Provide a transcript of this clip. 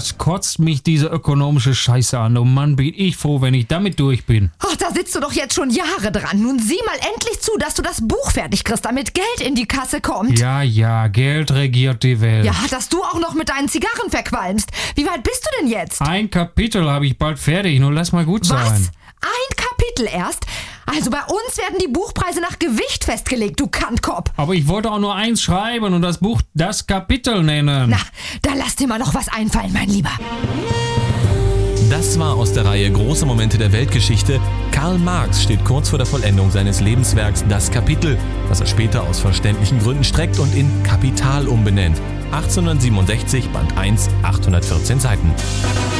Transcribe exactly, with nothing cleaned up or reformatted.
was kotzt mich diese ökonomische Scheiße an? Oh Mann, bin ich froh, wenn ich damit durch bin. Ach, da sitzt du doch jetzt schon Jahre dran. Nun sieh mal endlich zu, dass du das Buch fertig kriegst, damit Geld in die Kasse kommt. Ja, ja, Geld regiert die Welt. Ja, dass du auch noch mit deinen Zigarren verqualmst. Wie weit bist du denn jetzt? Ein Kapitel habe ich bald fertig, nur lass mal gut sein. Was? Ein Kapitel erst? Also bei uns werden die Buchpreise nach Gewicht festgelegt, du Kantkopf. Aber ich wollte auch nur eins schreiben und das Buch das Kapitel nennen. Na, da lass dir mal noch was einfallen, mein Lieber. Das war aus der Reihe Große Momente der Weltgeschichte. Karl Marx steht kurz vor der Vollendung seines Lebenswerks Das Kapitel, das er später aus verständlichen Gründen streckt und in Kapital umbenennt. achtzehnhundertsiebenundsechzig, Band eins, achthundertvierzehn Seiten.